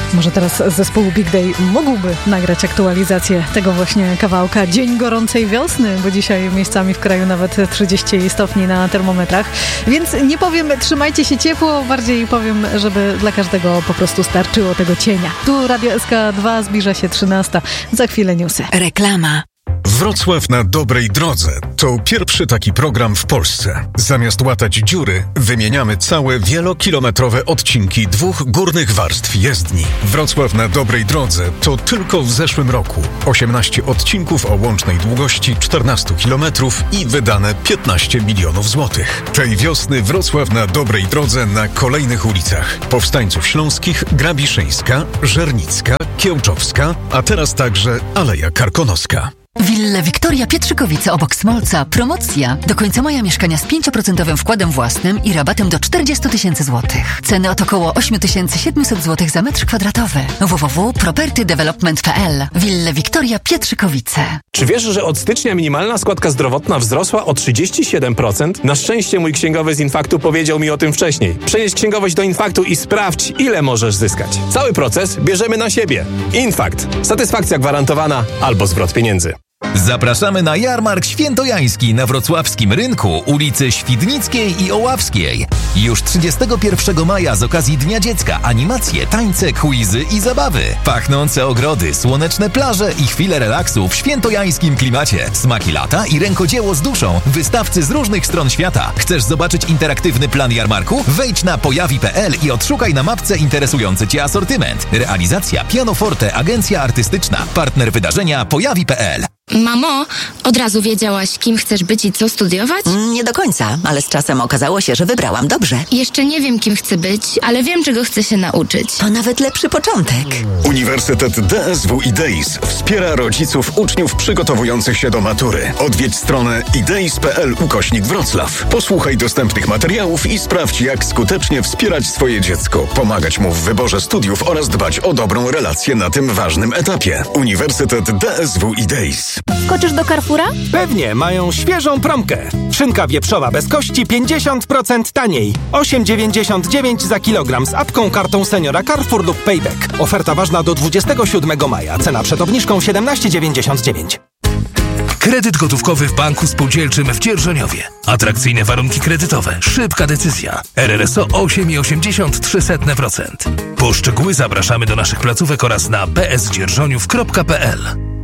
Może teraz zespół Big Day mógłby nagrać aktualizację tego właśnie kawałka. Dzień gorącej wiosny, bo dzisiaj miejscami w kraju nawet 30 stopni na termometrach. Więc nie powiem trzymajcie się ciepło, bardziej powiem, żeby dla każdego po prostu starczyło tego cienia. Tu Radio SK2, zbliża się 13. Za chwilę newsy. Reklama. Wrocław na dobrej drodze to pierwszy taki program w Polsce. Zamiast łatać dziury, wymieniamy całe wielokilometrowe odcinki 2 górnych warstw jezdni. Wrocław na dobrej drodze to tylko w zeszłym roku 18 odcinków o łącznej długości 14 km i wydane 15 milionów złotych. Tej wiosny Wrocław na dobrej drodze na kolejnych ulicach: Powstańców Śląskich, Grabiszyńska, Żernicka, Kiełczowska, a teraz także Aleja Karkonoska. Willa Wiktoria Pietrzykowice obok Smolca. Promocja. Do końca maja mieszkania z 5% wkładem własnym i rabatem do 40 000 złotych. Ceny od około 8700 zł za metr kwadratowy. www.propertydevelopment.pl. Willa Wiktoria Pietrzykowice. Czy wiesz, że od stycznia minimalna składka zdrowotna wzrosła o 37%? Na szczęście mój księgowy z Infaktu powiedział mi o tym wcześniej. Przenieś księgowość do Infaktu i sprawdź, ile możesz zyskać. Cały proces bierzemy na siebie. Infakt. Satysfakcja gwarantowana albo zwrot pieniędzy. Zapraszamy na jarmark świętojański na wrocławskim rynku, ulicy Świdnickiej i Oławskiej. Już 31 maja z okazji Dnia Dziecka animacje, tańce, quizy i zabawy. Pachnące ogrody, słoneczne plaże i chwile relaksu w świętojańskim klimacie. Smaki lata i rękodzieło z duszą. Wystawcy z różnych stron świata. Chcesz zobaczyć interaktywny plan jarmarku? Wejdź na pojawi.pl i odszukaj na mapce interesujący Cię asortyment. Realizacja Pianoforte, agencja artystyczna. Partner wydarzenia pojawi.pl. Mamo, od razu wiedziałaś, kim chcesz być i co studiować? Nie do końca, ale z czasem okazało się, że wybrałam dobrze. Jeszcze nie wiem, kim chcę być, ale wiem, czego chcę się nauczyć. To nawet lepszy początek. Uniwersytet DSW Ideis wspiera rodziców uczniów przygotowujących się do matury. Odwiedź stronę ideis.pl/Wrocław. Posłuchaj dostępnych materiałów i sprawdź, jak skutecznie wspierać swoje dziecko, pomagać mu w wyborze studiów oraz dbać o dobrą relację na tym ważnym etapie. Uniwersytet DSW Ideis. Skoczysz do Carrefoura? Pewnie, mają świeżą promkę. Szynka wieprzowa bez kości 50% taniej. 8,99 za kilogram z apką, kartą seniora Carrefour lub Payback. Oferta ważna do 27 maja. Cena przed obniżką 17,99. Kredyt gotówkowy w Banku Spółdzielczym w Dzierżoniowie. Atrakcyjne warunki kredytowe. Szybka decyzja. RRSO 8,83%. Po szczegóły zapraszamy do naszych placówek oraz na bsdzierżoniów.pl.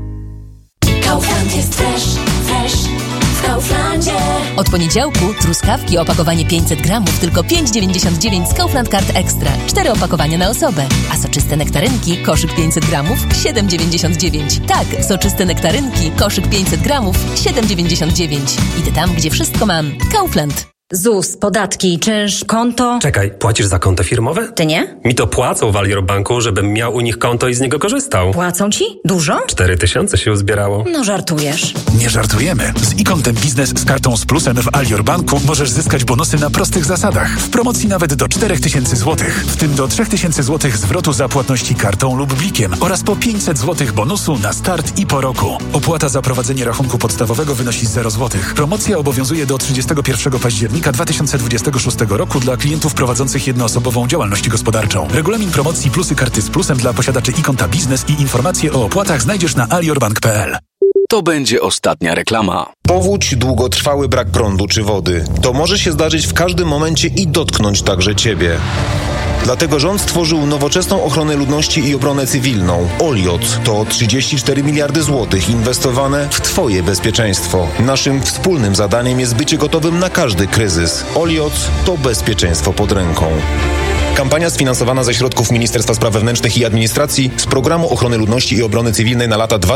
Kaufland jest fresh w Kauflandzie. Od poniedziałku truskawki opakowanie 500 gramów tylko 5,99 z Kaufland Card Extra. 4 opakowania na osobę. A soczyste nektarynki, koszyk 500 gramów, 7,99. Tak, soczyste nektarynki, koszyk 500 gramów, 7,99. Idę tam, gdzie wszystko mam. Kaufland. ZUS, podatki, czynsz, konto. Czekaj, płacisz za konto firmowe? Ty nie? Mi to płacą w Alior Banku, żebym miał u nich konto i z niego korzystał. Płacą ci? Dużo? 4000 się uzbierało. No żartujesz. Nie żartujemy. Z e-Kontem Biznes z kartą z plusem w Alior Banku możesz zyskać bonusy na prostych zasadach. W promocji nawet do 4000 zł. W tym do 3000 zł zwrotu za płatności kartą lub blikiem oraz po 500 zł bonusu na start i po roku. Opłata za prowadzenie rachunku podstawowego wynosi 0 zł. Promocja obowiązuje do 31 października 2026 roku dla klientów prowadzących jednoosobową działalność gospodarczą. Regulamin promocji plusy karty z plusem dla posiadaczy e-Konta Biznes i informacje o opłatach znajdziesz na aliorbank.pl. To będzie ostatnia reklama. Powódź, długotrwały brak prądu czy wody. To może się zdarzyć w każdym momencie i dotknąć także Ciebie. Dlatego rząd stworzył nowoczesną ochronę ludności i obronę cywilną. OLIOT to 34 miliardy złotych inwestowane w Twoje bezpieczeństwo. Naszym wspólnym zadaniem jest bycie gotowym na każdy kryzys. OLIOT to bezpieczeństwo pod ręką. Kampania sfinansowana ze środków Ministerstwa Spraw Wewnętrznych i Administracji z Programu Ochrony Ludności i Obrony Cywilnej na lata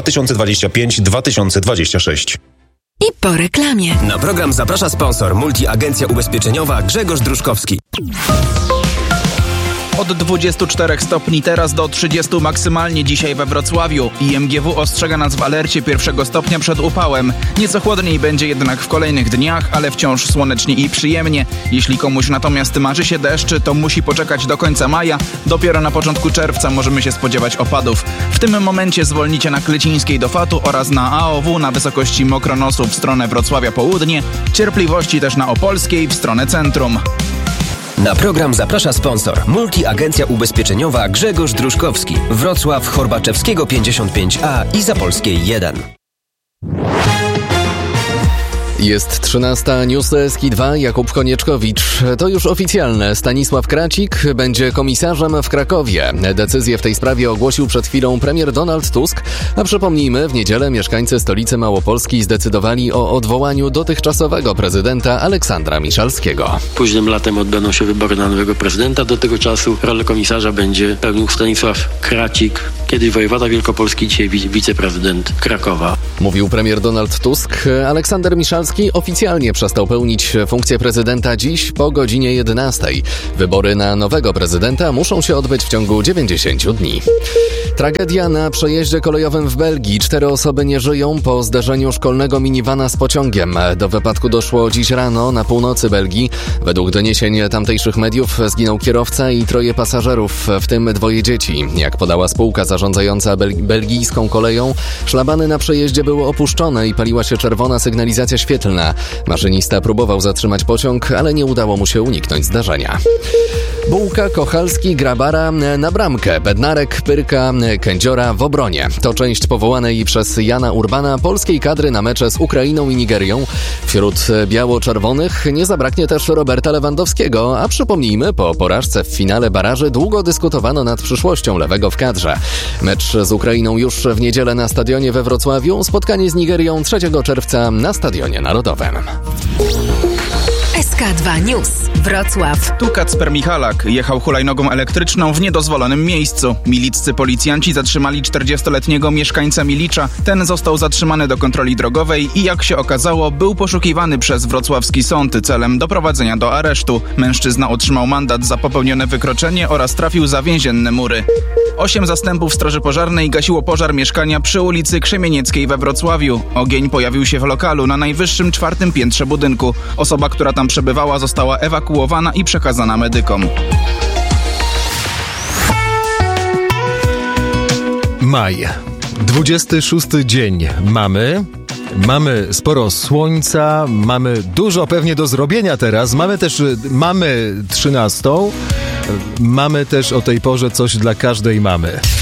2025-2026. I po reklamie. Na program zaprasza sponsor Multiagencja Ubezpieczeniowa Grzegorz Druszkowski. Od 24 stopni teraz do 30 maksymalnie dzisiaj we Wrocławiu. IMGW ostrzega nas w alercie 1 stopnia przed upałem. Nieco chłodniej będzie jednak w kolejnych dniach, ale wciąż słonecznie i przyjemnie. Jeśli komuś natomiast marzy się deszcz, to musi poczekać do końca maja. Dopiero na początku czerwca możemy się spodziewać opadów. W tym momencie zwolnicie na Klecińskiej do Fatu oraz na AOW na wysokości Mokronosu w stronę Wrocławia Południe. Cierpliwości też na Opolskiej w stronę centrum. Na program zaprasza sponsor. Multiagencja ubezpieczeniowa Grzegorz Druszkowski. Wrocław, Chorbaczewskiego 55A i Zapolskiej 1. Jest 13, News Eski 2, Jakub Konieczkowicz. To już oficjalne. Stanisław Kracik będzie komisarzem w Krakowie. Decyzję w tej sprawie ogłosił przed chwilą premier Donald Tusk, a przypomnijmy, w niedzielę mieszkańcy stolicy Małopolski zdecydowali o odwołaniu dotychczasowego prezydenta Aleksandra Miszalskiego. Późnym latem odbędą się wybory na nowego prezydenta. Do tego czasu rolę komisarza będzie pełnił Stanisław Kracik, kiedyś wojewoda wielkopolski, dzisiaj wiceprezydent Krakowa. Mówił premier Donald Tusk. Aleksander Miszalski oficjalnie przestał pełnić funkcję prezydenta dziś po godzinie 11. Wybory na nowego prezydenta muszą się odbyć w ciągu 90 dni. Tragedia na przejeździe kolejowym w Belgii. 4 osoby nie żyją po zderzeniu szkolnego minivana z pociągiem. Do wypadku doszło dziś rano na północy Belgii. Według doniesień tamtejszych mediów zginął kierowca i 3 pasażerów, w tym 2 dzieci. Jak podała spółka zarządzająca belgijską koleją, szlabany na przejeździe były opuszczone i paliła się czerwona sygnalizacja świetlna. Maszynista próbował zatrzymać pociąg, ale nie udało mu się uniknąć zdarzenia. Bułka, Kochalski, Grabara na bramkę, Bednarek, Pyrka, Kędziora w obronie. To część powołanej przez Jana Urbana polskiej kadry na mecze z Ukrainą i Nigerią. Wśród biało-czerwonych nie zabraknie też Roberta Lewandowskiego, a przypomnijmy, po porażce w finale baraży długo dyskutowano nad przyszłością lewego w kadrze. Mecz z Ukrainą już w niedzielę na stadionie we Wrocławiu, spotkanie z Nigerią 3 czerwca na Stadionie Narodowym. SK2 News. Wrocław. Tu Kacper Michalak jechał hulajnogą elektryczną w niedozwolonym miejscu. Miliccy policjanci zatrzymali 40-letniego mieszkańca Milicza. Ten został zatrzymany do kontroli drogowej i jak się okazało, był poszukiwany przez wrocławski sąd celem doprowadzenia do aresztu. Mężczyzna otrzymał mandat za popełnione wykroczenie oraz trafił za więzienne mury. 8 zastępów Straży Pożarnej gasiło pożar mieszkania przy ulicy Krzemienieckiej we Wrocławiu. Ogień pojawił się w lokalu na najwyższym 4. piętrze budynku. Osoba, która tam przebywała, została ewakuowana i przekazana medykom. Maj. 26 dzień Mamy sporo słońca, mamy dużo pewnie do zrobienia teraz. Mamy 13. Mamy też o tej porze coś dla każdej mamy.